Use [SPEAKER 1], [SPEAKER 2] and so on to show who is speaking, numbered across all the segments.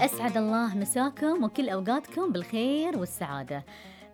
[SPEAKER 1] أسعد الله مساكم وكل أوقاتكم بالخير والسعادة.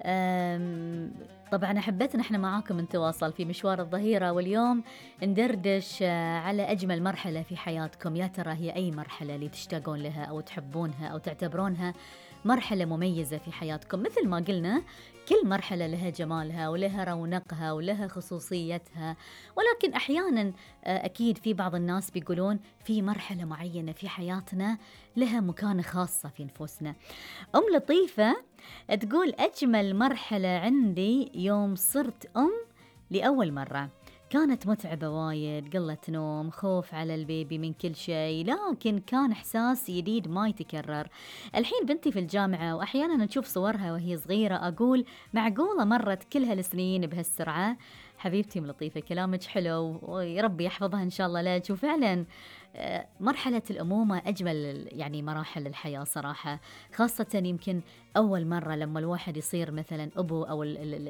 [SPEAKER 1] طبعا أحبتنا احنا معاكم نتواصل في مشوار الظهيرة، واليوم ندردش على أجمل مرحلة في حياتكم. يا ترى هي أي مرحلة اللي تشتاقون لها أو تحبونها أو تعتبرونها مرحلة مميزة في حياتكم؟ مثل ما قلنا كل مرحلة لها جمالها ولها رونقها ولها خصوصيتها، ولكن أحيانا أكيد في بعض الناس بيقولون في مرحلة معينة في حياتنا لها مكانة خاصة في نفوسنا. أم لطيفة تقول أجمل مرحلة عندي يوم صرت أم لأول مرة. كانت متعبة وايد، قلة نوم، خوف على البيبي من كل شيء، لكن كان إحساس جديد ما يتكرر. الحين بنتي في الجامعة وأحيانا نشوف صورها وهي صغيرة أقول معقولة مرت كل هالسنين بهالسرعة؟ حبيبتي لطيفة كلامك حلو ويربي يحفظها إن شاء الله لك. وفعلا مرحلة الأمومة أجمل يعني مراحل الحياة صراحة، خاصة يمكن أول مرة لما الواحد يصير مثلا أبو أو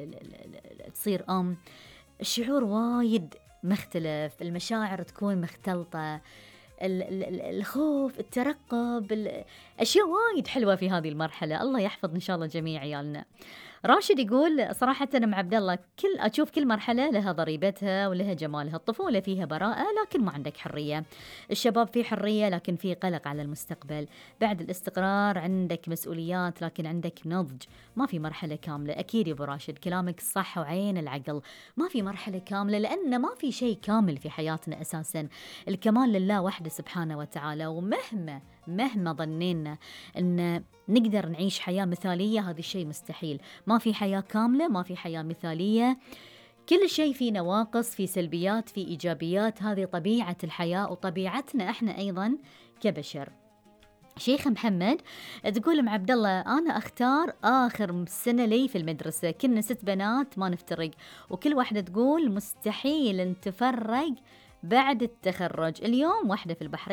[SPEAKER 1] تصير أم، الشعور وايد مختلف، المشاعر تكون مختلطة، الخوف، الترقب، أشياء وايد حلوة في هذه المرحلة. الله يحفظ إن شاء الله جميع عيالنا. راشد يقول صراحة أنا مع عبد الله، أشوف كل مرحلة لها ضريبتها ولها جمالها. الطفولة فيها براءة لكن ما عندك حرية، الشباب فيه حرية لكن فيه قلق على المستقبل، بعد الاستقرار عندك مسؤوليات لكن عندك نضج. ما في مرحلة كاملة. أكيد يا أبو راشد كلامك صح وعين العقل، ما في مرحلة كاملة لأن ما في شيء كامل في حياتنا أساسا. الكمال لله وحده سبحانه وتعالى، ومهما ظنينا أن نقدر نعيش حياة مثالية هذا الشيء مستحيل. ما في حياة كاملة، ما في حياة مثالية، كل شيء في نواقص، في سلبيات، في إيجابيات. هذه طبيعة الحياة وطبيعتنا إحنا أيضا كبشر. شيخ محمد تقول ام عبد الله انا اختار اخر سنه لي في المدرسه، كنا 6 بنات ما نفترق، وكل واحده تقول مستحيل نتفرق بعد التخرج. اليوم واحده في البحرين